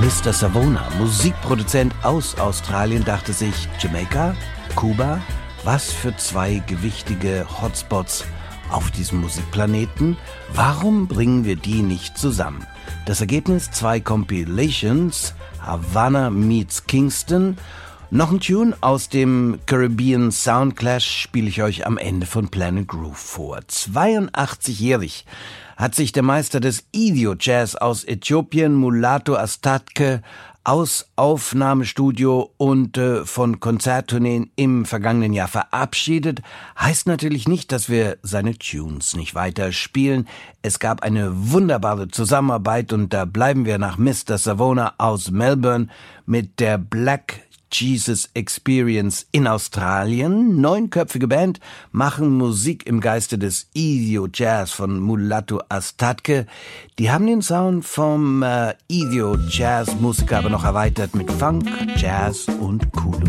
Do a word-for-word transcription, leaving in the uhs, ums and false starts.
Mister Savona, Musikproduzent aus Australien, dachte sich, Jamaika, Kuba, was für zwei gewichtige Hotspots auf diesem Musikplaneten. Warum bringen wir die nicht zusammen? Das Ergebnis, zwei Compilations, Havana meets Kingston. Noch ein Tune aus dem Caribbean Soundclash spiele ich euch am Ende von Planet Groove vor. zweiundachtzig-jährig hat sich der Meister des Idio-Jazz aus Äthiopien, Mulatu Astatke, aus Aufnahmestudio und äh, von Konzerttourneen im vergangenen Jahr verabschiedet. Heißt natürlich nicht, dass wir seine Tunes nicht weiter spielen. Es gab eine wunderbare Zusammenarbeit und da bleiben wir nach Mister Savona aus Melbourne mit der Black Jesus Experience in Australien. Neunköpfige Band machen Musik im Geiste des Idio Jazz von Mulatu Astatke. Die haben den Sound vom äh, Idio Jazz Musiker aber noch erweitert mit Funk, Jazz und coolem